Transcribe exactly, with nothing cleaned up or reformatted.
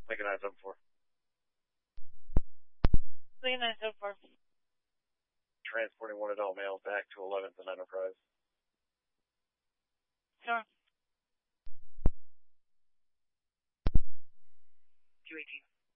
Make a nine seven four. Make a nine seven four. Transporting one adult male back to eleventh and Enterprise. Sure. two eighteen.